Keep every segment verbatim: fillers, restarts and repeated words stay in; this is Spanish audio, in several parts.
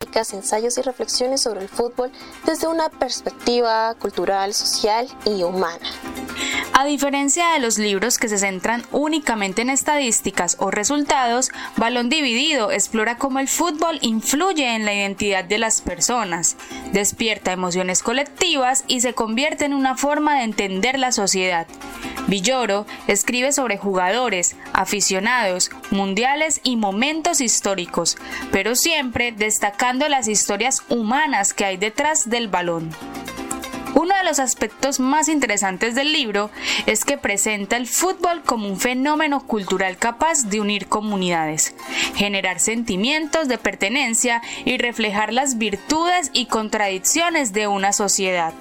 crónicas, ensayos y reflexiones sobre el fútbol desde una perspectiva cultural, social y humana. A diferencia de los libros que se centran únicamente en estadísticas o resultados, Balón Dividido explora cómo el fútbol influye en la identidad de las personas, despierta emociones colectivas y se convierte en una forma de entender la sociedad. Villoro escribe sobre jugadores, aficionados, mundiales y momentos históricos, pero siempre destacando las historias humanas que hay detrás del balón. Uno de los aspectos más interesantes del libro es que presenta el fútbol como un fenómeno cultural capaz de unir comunidades, generar sentimientos de pertenencia y reflejar las virtudes y contradicciones de una sociedad.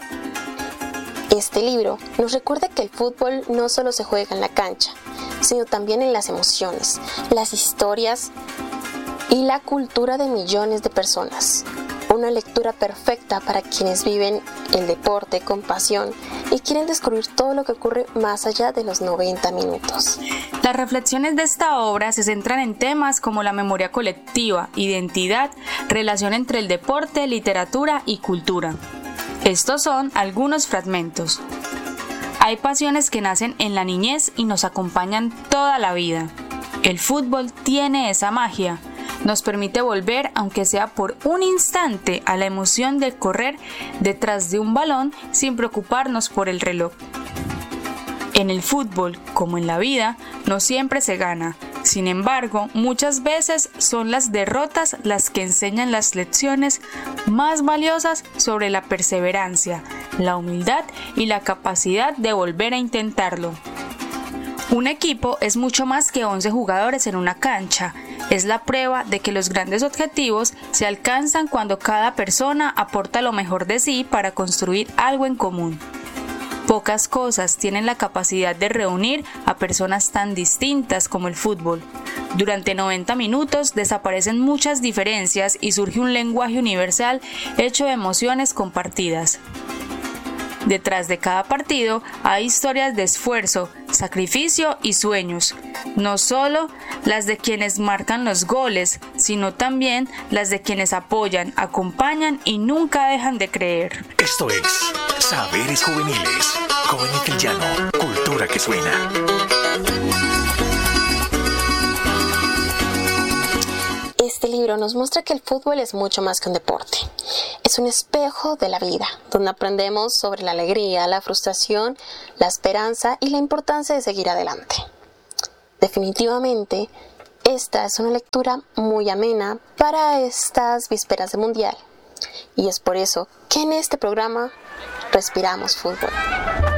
Este libro nos recuerda que el fútbol no solo se juega en la cancha, sino también en las emociones, las historias y la cultura de millones de personas. Una lectura perfecta para quienes viven el deporte con pasión y quieren descubrir todo lo que ocurre más allá de los noventa minutos. Las reflexiones de esta obra se centran en temas como la memoria colectiva, identidad, relación entre el deporte, literatura y cultura. Estos son algunos fragmentos. Hay pasiones que nacen en la niñez y nos acompañan toda la vida. El fútbol tiene esa magia. Nos permite volver, aunque sea por un instante, a la emoción de correr detrás de un balón sin preocuparnos por el reloj. En el fútbol, como en la vida, no siempre se gana. Sin embargo, muchas veces son las derrotas las que enseñan las lecciones más valiosas sobre la perseverancia, la humildad y la capacidad de volver a intentarlo. Un equipo es mucho más que once jugadores en una cancha. Es la prueba de que los grandes objetivos se alcanzan cuando cada persona aporta lo mejor de sí para construir algo en común. Pocas cosas tienen la capacidad de reunir a personas tan distintas como el fútbol. Durante noventa minutos desaparecen muchas diferencias y surge un lenguaje universal hecho de emociones compartidas. Detrás de cada partido hay historias de esfuerzo, sacrificio y sueños, no solo las de quienes marcan los goles, sino también las de quienes apoyan, acompañan y nunca dejan de creer. Esto es Saberes Juveniles, Jóvenes del Llano, cultura que suena. Este libro nos muestra que el fútbol es mucho más que un deporte. Es un espejo de la vida, donde aprendemos sobre la alegría, la frustración, la esperanza y la importancia de seguir adelante. Definitivamente, esta es una lectura muy amena para estas vísperas de Mundial. Y es por eso que en este programa respiramos fútbol.